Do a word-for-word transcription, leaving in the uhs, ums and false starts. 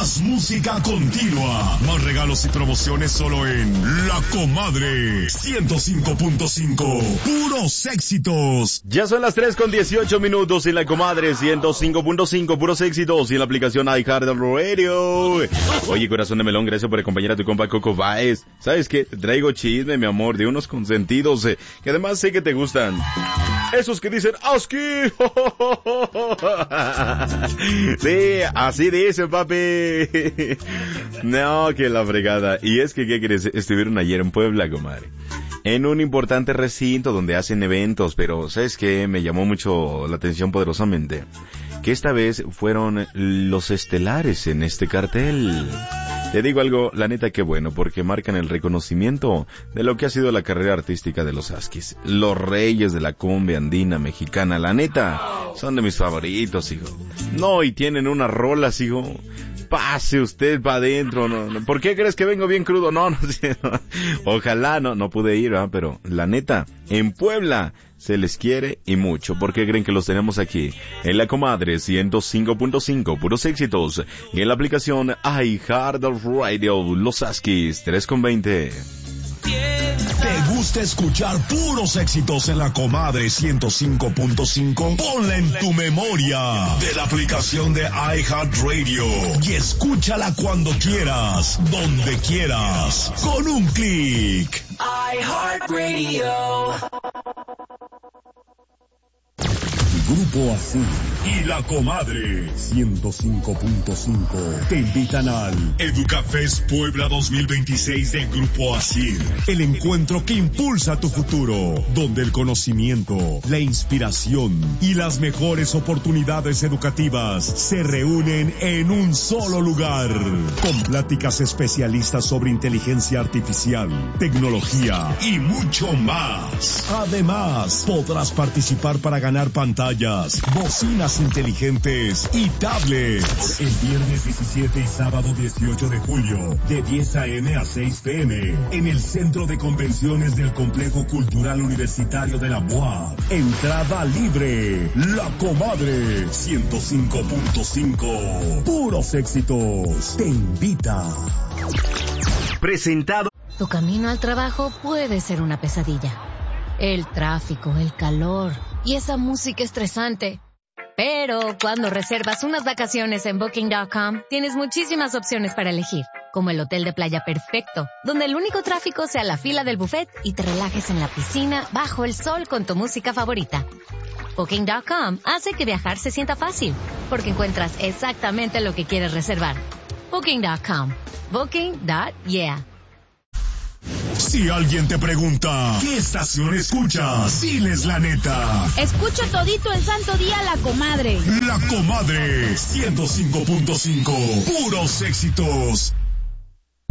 Más música continua. Más regalos y promociones solo en La Comadre ciento cinco punto cinco. Puros éxitos. Ya son las tres con dieciocho minutos en La Comadre ciento cinco punto cinco. Puros éxitos y en la aplicación iHeartRadio. Oye, corazón de melón, gracias por acompañar a tu compa Coco Baez. ¿Sabes qué? Traigo chisme, mi amor, de unos consentidos eh, que además sé que te gustan. Esos que dicen ¡Aski! Sí, así dicen, papi. No, que la fregada. Y es que, ¿qué crees? Estuvieron ayer en Puebla, comadre, en un importante recinto donde hacen eventos, pero ¿sabes qué? Me llamó mucho la atención poderosamente que esta vez fueron los estelares en este cartel. Te digo algo, la neta que bueno, porque marcan el reconocimiento de lo que ha sido la carrera artística de los Askis. Los reyes de la cumbia andina mexicana, la neta, son de mis favoritos, hijo. No, y tienen unas rolas, hijo. Pase usted para adentro, no, no. ¿Por qué crees que vengo bien crudo? No, no sé. No. Ojalá, no, no pude ir, ¿eh? Pero la neta, en Puebla se les quiere y mucho. ¿Por qué creen que los tenemos aquí? En La Comadre ciento cinco punto cinco, puros éxitos. Y en la aplicación iHeartRadio, Los Askis, tres con veinte. ¿Te gusta escuchar puros éxitos en La Comadre ciento cinco punto cinco? Ponla en tu memoria de la aplicación de iHeartRadio y escúchala cuando quieras, donde quieras, con un clic. iHeartRadio. Grupo Así y La Comadre ciento cinco punto cinco te invitan al Educafest Puebla dos mil veintiséis de Grupo Así, el encuentro que impulsa tu futuro, donde el conocimiento, la inspiración y las mejores oportunidades educativas se reúnen en un solo lugar, con pláticas especialistas sobre inteligencia artificial, tecnología y mucho más. Además, podrás participar para ganar pantallas, bocinas inteligentes y tablets. El viernes diecisiete y sábado dieciocho de julio, de diez a eme a seis pe eme, en el Centro de Convenciones del Complejo Cultural Universitario de la U A P. Entrada libre. La Comadre ciento cinco punto cinco. Puros éxitos. Te invita. Presentado. Tu camino al trabajo puede ser una pesadilla. El tráfico, el calor y esa música estresante. Pero cuando reservas unas vacaciones en Booking punto com, tienes muchísimas opciones para elegir, como el hotel de playa perfecto, donde el único tráfico sea la fila del buffet y te relajes en la piscina bajo el sol con tu música favorita. Booking punto com hace que viajar se sienta fácil, porque encuentras exactamente lo que quieres reservar. Booking punto com. Booking. Yeah. Si alguien te pregunta, ¿qué estación escuchas? Diles la neta. Escucho todito el santo día La Comadre. La Comadre ciento cinco punto cinco. Puros éxitos.